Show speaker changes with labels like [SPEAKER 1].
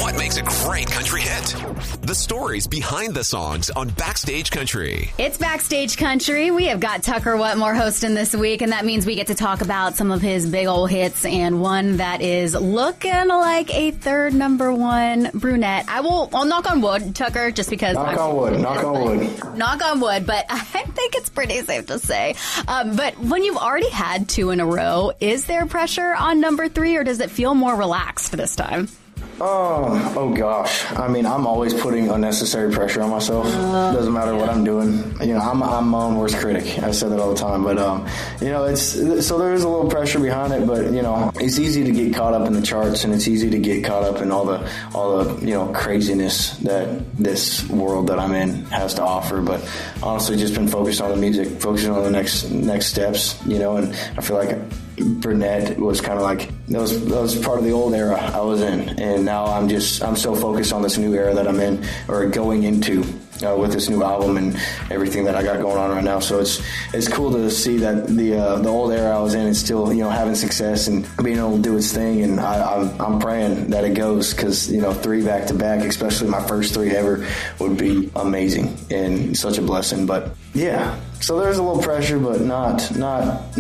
[SPEAKER 1] What makes a great country hit? The stories behind the songs on Backstage Country.
[SPEAKER 2] It's Backstage Country. We have got Tucker Whatmore hosting this week, and that means we get to talk about some of his big old hits and one that is looking like a third number one brunette. I'll knock on wood, Tucker, just because.
[SPEAKER 3] Knock on wood.
[SPEAKER 2] Knock on wood, but I think it's pretty safe to say. But when you've already had two in a row, is there pressure on number three, or does it feel more relaxed this time?
[SPEAKER 3] Oh gosh. I mean, I'm always putting unnecessary pressure on myself. Doesn't matter what I'm doing. You know, I'm my own worst critic. I say that all the time. But, you know, so there is a little pressure behind it, but, you know, it's easy to get caught up in the charts, and it's easy to get caught up in all the, you know, craziness that this world that I'm in has to offer. But honestly, just been focused on the music, focusing on the next steps, you know, and I feel like brunette was kind of like that was part of the old era I was in, and now I'm so focused on this new era that I'm in or going into with this new album and everything that I got going on right now. So it's cool to see that the old era I was in is still, you know, having success and being able to do its thing, and I'm praying that it goes, because, you know, 3 back to back, especially my first 3 ever, would be amazing and such a blessing. But yeah, so there's a little pressure, but not